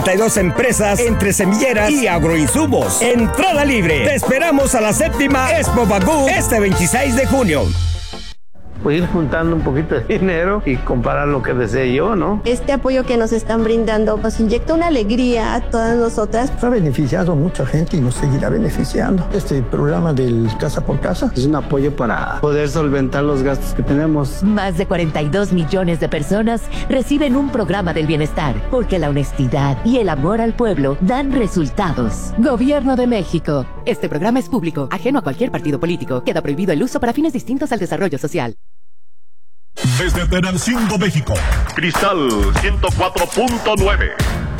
42 empresas entre semilleras y agroinsumos. Entrada libre. Te esperamos a la 7ª Expo Bagú este 26 de junio. Pues ir juntando un poquito de dinero y comprar lo que desee yo, ¿no? Este apoyo que nos están brindando nos inyecta una alegría a todas nosotras. Ha beneficiado a mucha gente y nos seguirá beneficiando. Este programa del Casa por Casa es un apoyo para poder solventar los gastos que tenemos. Más de 42 millones de personas reciben un programa del bienestar, porque la honestidad y el amor al pueblo dan resultados. Gobierno de México. Este programa es público, ajeno a cualquier partido político. Queda prohibido el uso para fines distintos al desarrollo social. Desde Tenancingo, México, Cristal 104.9.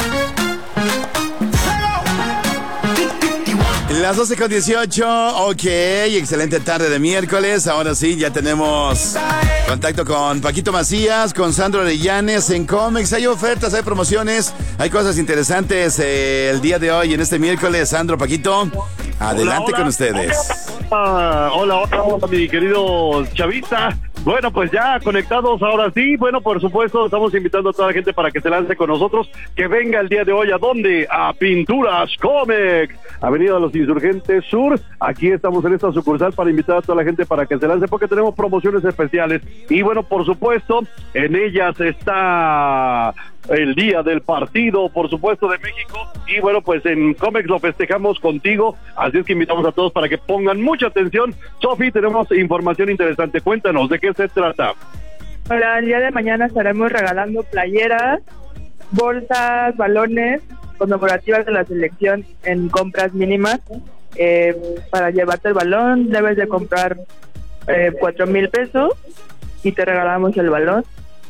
Las 12:18, ok, excelente tarde de miércoles. Ahora sí, ya tenemos contacto con Paquito Macías, con Sandro Arellanes en Comex. Hay ofertas, hay promociones, hay cosas interesantes el día de hoy, en este miércoles. Sandro, Paquito, adelante. Hola. Con ustedes. Hola, mi querido Chavita. Bueno, pues ya conectados ahora sí. Bueno, por supuesto, estamos invitando a toda la gente para que se lance con nosotros, que venga el día de hoy. ¿A dónde? A Pinturas Comex, Avenida de los Insurgentes Sur. Aquí estamos en esta sucursal para invitar a toda la gente para que se lance, porque tenemos promociones especiales. Y bueno, por supuesto, en ellas está el día del partido, por supuesto, de México. Y bueno, pues en Comex lo festejamos contigo, así es que invitamos a todos para que pongan mucha atención. Sofi, tenemos información interesante, cuéntanos, ¿de qué se trata? Para el día de mañana estaremos regalando playeras, bolsas, balones conmemorativas de la selección en compras mínimas. Para llevarte el balón debes de comprar 4,000 pesos y te regalamos el balón.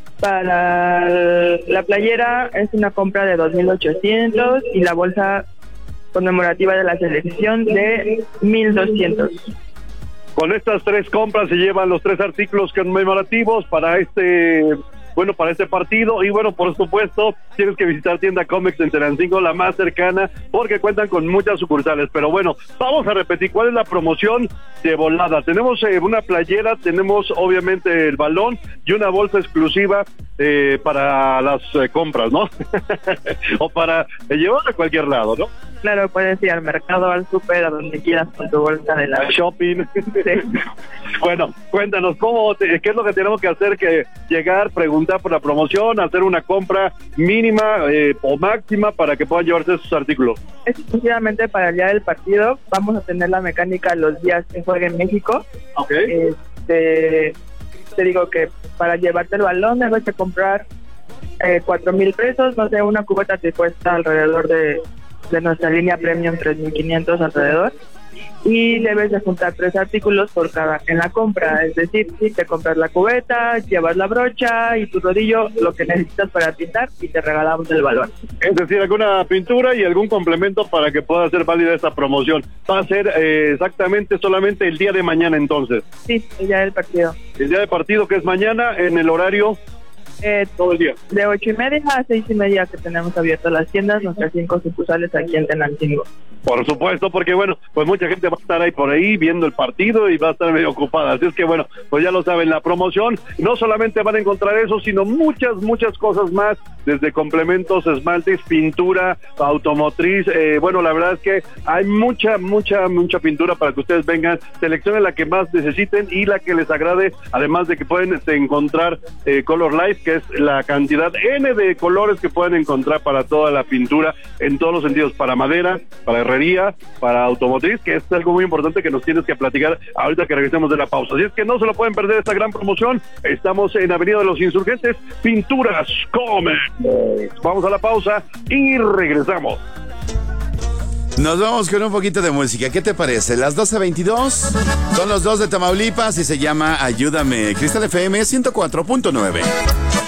Para la playera es una compra de 2,800 y la bolsa conmemorativa de la selección de 1,200. Con estas 3 compras se llevan los 3 artículos conmemorativos para este partido. Y bueno, por supuesto, tienes que visitar tienda Comex en Tenancingo, la más cercana, porque cuentan con muchas sucursales. Pero bueno, vamos a repetir cuál es la promoción de volada. Tenemos una playera, tenemos obviamente el balón y una bolsa exclusiva para las compras, ¿no? O para llevar a cualquier lado, ¿no? Claro, puedes ir al mercado, al súper, a donde quieras con tu bolsa de la shopping. Sí. Bueno, cuéntanos, ¿qué es lo que tenemos que hacer? Que llegar, preguntar por la promoción, hacer una compra mínima o máxima para que puedan llevarse esos artículos. Exclusivamente para el día del partido. Vamos a tener la mecánica los días que juegue en México. Okay. Te digo que para llevarte el balón debes de comprar 4,000 pesos. No sé, una cubeta te cuesta alrededor de nuestra línea premium 3,500 alrededor, y debes de juntar 3 artículos por cada en la compra. Es decir, si te compras la cubeta, llevas la brocha y tu rodillo, lo que necesitas para pintar, y te regalamos el balón. Es decir, alguna pintura y algún complemento para que pueda ser válida esta promoción. Va a ser exactamente solamente el día de mañana, entonces. Sí, el día del partido. El día del partido, que es mañana, en el horario todo el día. De 8:30 a 6:30 que tenemos abiertas las tiendas, nuestras 5 sucursales aquí en Tenancingo. Por supuesto, porque bueno, pues mucha gente va a estar ahí por ahí viendo el partido y va a estar medio ocupada, así es que bueno, pues ya lo saben, la promoción, no solamente van a encontrar eso, sino muchas cosas más, desde complementos, esmaltes, pintura, automotriz, bueno, la verdad es que hay mucha pintura para que ustedes vengan, seleccionen la que más necesiten y la que les agrade, además de que pueden encontrar Color Life, que es la cantidad N de colores que pueden encontrar para toda la pintura, en todos los sentidos, para madera, para herrería, para automotriz, que es algo muy importante que nos tienes que platicar ahorita que regresemos de la pausa. Así es que no se lo pueden perder esta gran promoción. Estamos en Avenida de los Insurgentes, Pinturas Comex. Vamos a la pausa y regresamos. Nos vamos con un poquito de música. ¿Qué te parece? Las 12:22 son los 2 de Tamaulipas y se llama Ayúdame. Cristal FM 104.9.